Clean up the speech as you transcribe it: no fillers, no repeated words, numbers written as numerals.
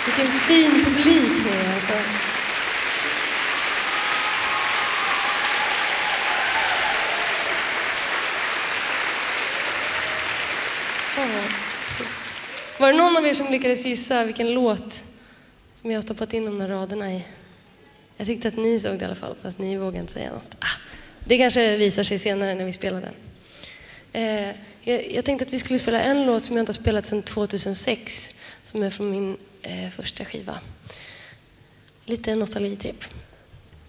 Vilken fin publik ni är, alltså. Var det någon av er som lyckades gissa vilken låt som jag har stoppat in de där raderna i? Jag tyckte att ni såg det i alla fall, fast ni vågar inte säga något. Det kanske visar sig senare när vi spelar den. Jag tänkte att vi skulle spela en låt som jag inte har spelat sedan 2006, som är från min första skiva. Lite nostalgitripp.